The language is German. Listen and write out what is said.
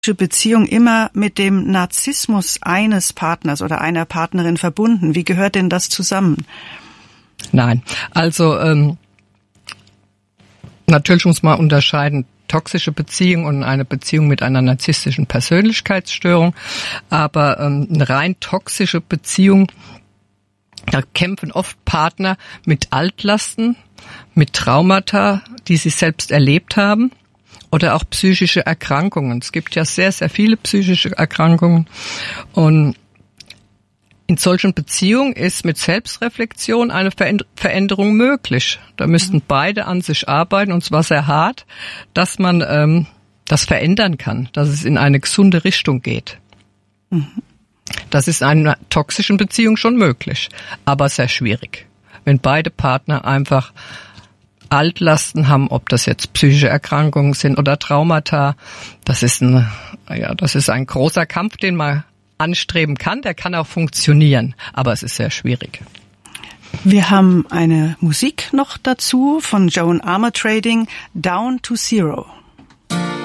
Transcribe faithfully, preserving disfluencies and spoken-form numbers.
Beziehung immer mit dem Narzissmus eines Partners oder einer Partnerin verbunden? Wie gehört denn das zusammen? Nein, also ähm, natürlich muss man unterscheiden, toxische Beziehung und eine Beziehung mit einer narzisstischen Persönlichkeitsstörung, aber ähm, eine rein toxische Beziehung, da kämpfen oft Partner mit Altlasten, mit Traumata, die sie selbst erlebt haben. Oder auch psychische Erkrankungen. Es gibt ja sehr, sehr viele psychische Erkrankungen. Und in solchen Beziehungen ist mit Selbstreflexion eine Veränderung möglich. Da müssten beide an sich arbeiten, und zwar sehr hart, dass man ähm, das verändern kann, dass es in eine gesunde Richtung geht. Mhm. Das ist in einer toxischen Beziehung schon möglich, aber sehr schwierig. Wenn beide Partner einfach Altlasten haben, ob das jetzt psychische Erkrankungen sind oder Traumata, das ist ein, ja, das ist ein großer Kampf, den man anstreben kann. Der kann auch funktionieren, aber es ist sehr schwierig. Wir haben eine Musik noch dazu von Joan Armatrading, Down to Zero.